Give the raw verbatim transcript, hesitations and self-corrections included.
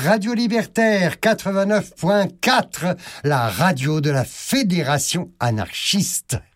Radio Libertaire quatre-vingt-neuf point quatre, la radio de la Fédération anarchiste.